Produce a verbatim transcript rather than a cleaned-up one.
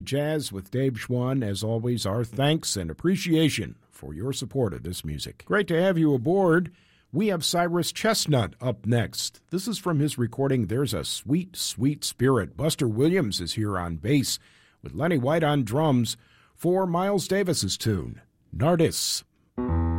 Jazz with Dave Schwann. As always, our thanks and appreciation for your support of this music. Great to have you aboard. We have Cyrus Chestnut up next. This is from his recording, There's a Sweet, Sweet Spirit. Buster Williams is here on bass with Lenny White on drums for Miles Davis's tune, Nardis.